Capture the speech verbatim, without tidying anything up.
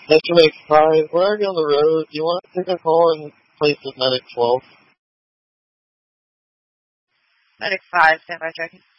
Section Medic five, we're already on the road. Do you want to take a call in place of Medic twelve? Medic five, stand by checking.